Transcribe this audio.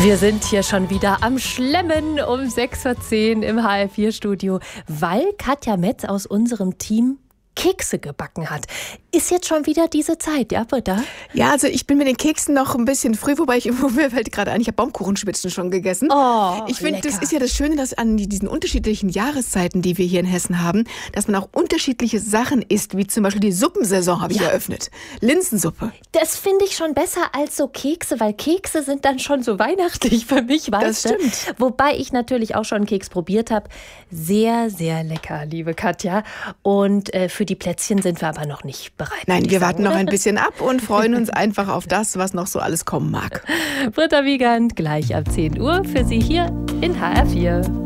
Wir sind hier schon wieder am Schlemmen um 6:10 Uhr im HR4-Studio, weil Katja Metz aus unserem Team Kekse gebacken hat. Ist jetzt schon wieder diese Zeit, ja, Britta? Ja, also ich bin mit den Keksen noch ein bisschen früh, wobei mir fällt gerade ein, ich habe Baumkuchenspitzen schon gegessen. Oh, ich finde, das ist ja das Schöne, dass an diesen unterschiedlichen Jahreszeiten, die wir hier in Hessen haben, dass man auch unterschiedliche Sachen isst, wie zum Beispiel die Suppensaison habe ich eröffnet. Linsensuppe. Das finde ich schon besser als so Kekse, weil Kekse sind dann schon so weihnachtlich für mich, weißt du? Das stimmt. Wobei ich natürlich auch schon einen Keks probiert habe. Sehr, sehr lecker, liebe Katja. Und für die Plätzchen sind wir aber noch nicht bereit. Nein, wir warten noch ein bisschen ab und freuen uns einfach auf das, was noch so alles kommen mag. Britta Wiegand, gleich ab 10 Uhr für Sie hier in HR4.